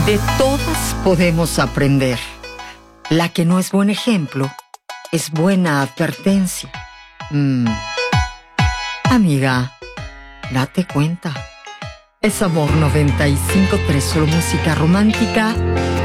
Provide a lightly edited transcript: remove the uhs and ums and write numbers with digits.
De todas podemos aprender. La que no es buen ejemplo es buena advertencia. Amiga, date cuenta. Es Amor 95.3, solo música romántica